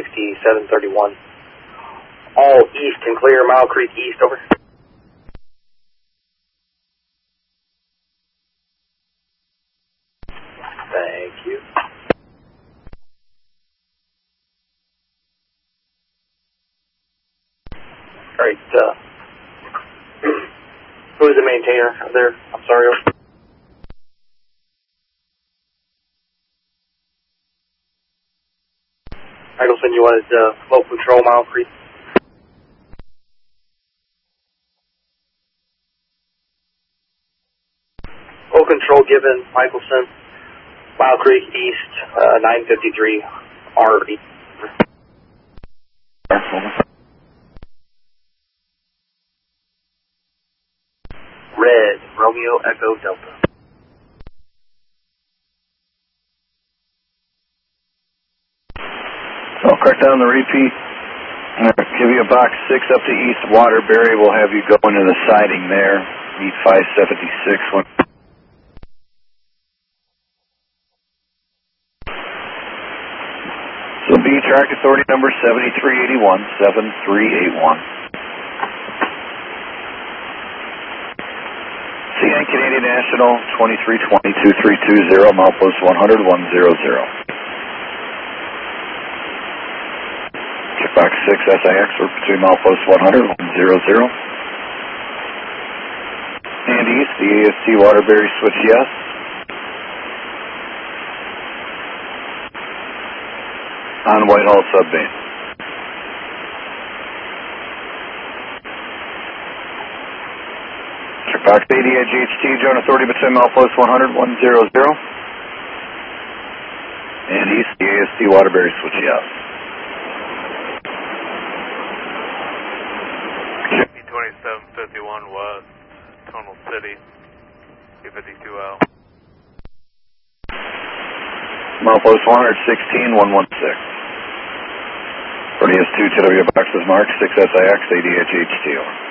6731. All east and clear, Mile Creek east, over. Thank you. All right, who is the maintainer there? I'm sorry. Michelson, you wanted flow control, Mile Creek? Flow control given, Michelson, Mile Creek east, 953 RE. Red, Romeo Echo Delta. I'll correct down the repeat. I'll give you a box 6 up to East Waterbury. We'll have you go into the siding there. Meet 576. So B track authority number 7381, 7381. CN Canadian National 2320-2320, milepost 100, 100. Checkbox 6 SIX, we're between milepost 100, 100. And east, the AST Waterbury switch yes. On Whitehall subbase. Checkbox 80 at GHT, join authority between milepost 100, 100. And east, the AST Waterbury switch yes. 2751 West, Tunnel City, 252L. Milepost 116, 116. For DS2, TW box is marked, 6 SIX, ADH HT.